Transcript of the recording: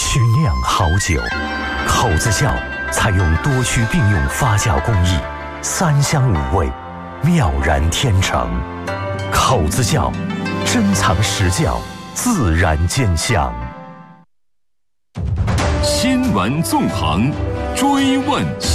曲酿好酒，口子窖采用多区并用发酵工艺，3香5味，妙然天成。口子窖，珍藏实窖，自然见香。 新闻纵横，追问